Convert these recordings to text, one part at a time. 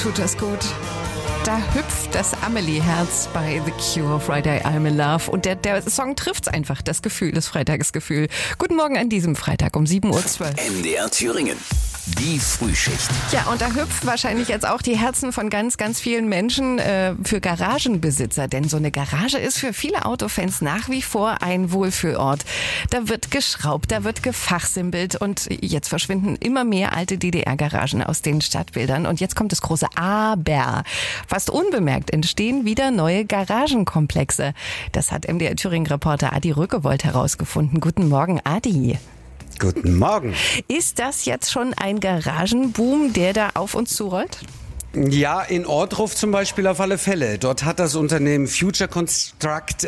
tut das gut. Da hüpft das Amelie-Herz bei The Cure, Friday I'm in Love. Und der Song trifft's einfach, das Gefühl, das Freitagesgefühl. Guten Morgen an diesem Freitag um 7:12 Uhr. MDR Thüringen. Die Frühschicht. Ja, und da hüpfen wahrscheinlich jetzt auch die Herzen von ganz, ganz vielen Menschen für Garagenbesitzer. Denn so eine Garage ist für viele Autofans nach wie vor ein Wohlfühlort. Da wird geschraubt, da wird gefachsimpelt und jetzt verschwinden immer mehr alte DDR-Garagen aus den Stadtbildern. Und jetzt kommt das große Aber. Fast unbemerkt entstehen wieder neue Garagenkomplexe. Das hat MDR Thüringen-Reporter Adi Rückewold herausgefunden. Guten Morgen, Adi. Guten Morgen. Ist das jetzt schon ein Garagenboom, der da auf uns zurollt? Ja, in Ohrdruf zum Beispiel auf alle Fälle. Dort hat das Unternehmen Future Construct,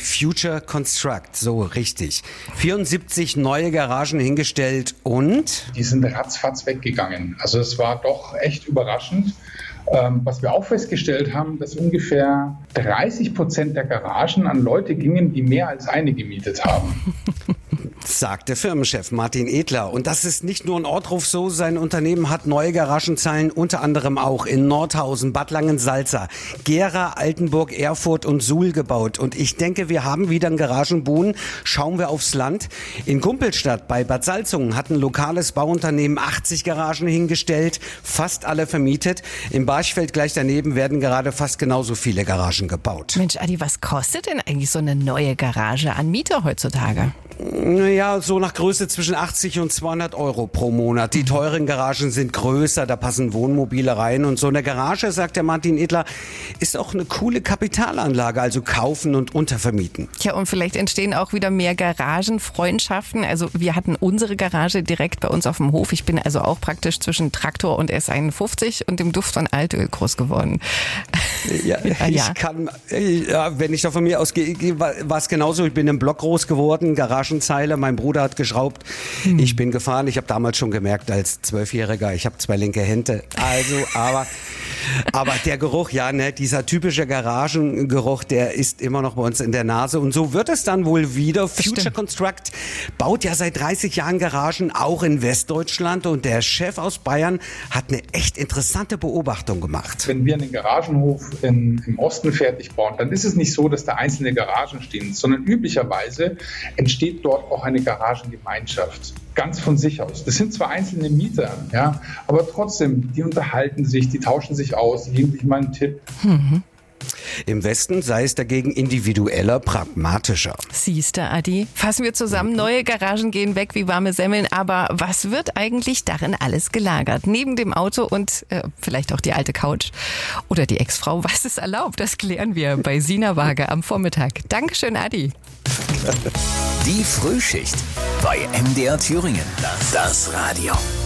so richtig, 74 neue Garagen hingestellt und? Die sind ratzfatz weggegangen. Also es war doch echt überraschend. Was wir auch festgestellt haben, dass ungefähr 30% der Garagen an Leute gingen, die mehr als eine gemietet haben. Sagt der Firmenchef Martin Edler. Und das ist nicht nur in Ohrdruf so. Sein Unternehmen hat neue Garagenzeilen unter anderem auch in Nordhausen, Bad Langensalza, Gera, Altenburg, Erfurt und Suhl gebaut. Und ich denke, wir haben wieder einen Garagenboom. Schauen wir aufs Land. In Kumpelstadt bei Bad Salzungen hat ein lokales Bauunternehmen 80 Garagen hingestellt, fast alle vermietet. Im Barchfeld gleich daneben werden gerade fast genauso viele Garagen gebaut. Mensch, Adi, was kostet denn eigentlich so eine neue Garage an Miete heutzutage? Naja, so nach Größe zwischen 80 und 200 Euro pro Monat. Die teuren Garagen sind größer, da passen Wohnmobile rein. Und so eine Garage, sagt der Martin Edler, ist auch eine coole Kapitalanlage, also kaufen und untervermieten. Tja, und vielleicht entstehen auch wieder mehr Garagenfreundschaften. Also wir hatten unsere Garage direkt bei uns auf dem Hof. Ich bin also auch praktisch zwischen Traktor und S51 und dem Duft von Altöl groß geworden. Ja, ich kann, wenn ich da von mir ausgehe, war es genauso. Ich bin im Block groß geworden, Garagenzeile, mein Bruder hat geschraubt, ich bin gefahren. Ich habe damals schon gemerkt als 12-Jähriger, ich habe 2 linke Hände. Also, aber der Geruch, dieser typische Garagengeruch, der ist immer noch bei uns in der Nase. Und so wird es dann wohl wieder. Future Construct baut ja seit 30 Jahren Garagen, auch in Westdeutschland. Und der Chef aus Bayern hat eine echt interessante Beobachtung gemacht. Wenn wir einen Garagenhof im Osten fertig bauen, dann ist es nicht so, dass da einzelne Garagen stehen, sondern üblicherweise entsteht dort auch eine Garagengemeinschaft. Ganz von sich aus. Das sind zwar einzelne Mieter, ja, aber trotzdem, die unterhalten sich, die tauschen sich aus, die geben sich mal einen Tipp. Im Westen sei es dagegen individueller, pragmatischer. Siehste, Adi, fassen wir zusammen, neue Garagen gehen weg wie warme Semmeln, aber was wird eigentlich darin alles gelagert? Neben dem Auto und vielleicht auch die alte Couch oder die Ex-Frau, was ist erlaubt? Das klären wir bei Sina Waage am Vormittag. Dankeschön, Adi. Die Frühschicht bei MDR Thüringen. Das Radio.